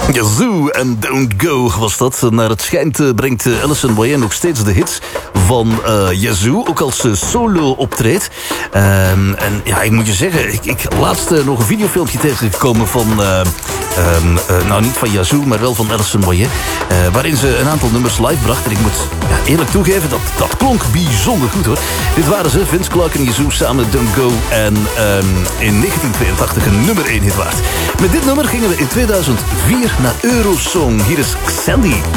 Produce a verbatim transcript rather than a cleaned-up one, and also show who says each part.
Speaker 1: Yazoo en Don't Go was dat. Naar het schijnt brengt Alison Moyet nog steeds de hits van uh, Yazoo, ook als ze solo optreedt. Um, en ja, ik moet je zeggen, ik, ik laatst uh, nog een videofilmpje tegengekomen van, uh, um, uh, nou niet van Yazoo, maar wel van Alison Moyet, uh, waarin ze een aantal nummers live bracht. En ik moet ja, eerlijk toegeven, dat, dat klonk bijzonder goed hoor. Dit waren ze, Vince Clarke en Yazoo samen Don't Go. En um, in negentien tweeëntachtig een nummer één hit waard. Met dit nummer gingen we in tweeduizend vier naar Eurosong. Hier is Xandy.